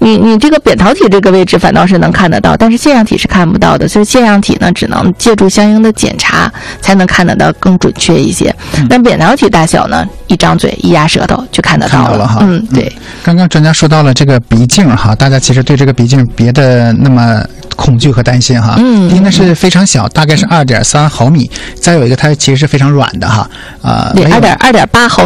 你这个扁桃体这个位置反倒是能看得到，但是腺样体是看不到的，所以腺样体呢只能借助相应的检查才能看得到更准确一些。但扁桃体大小呢，一张嘴一压舌头就看得到了哈。对。 刚刚专家说到了这个鼻镜哈，大家其实对这个鼻镜别的那么恐惧和担心哈。第一呢是非常小，大概是2.3毫米，再有一个它其实是非常软的哈， 对，2.8毫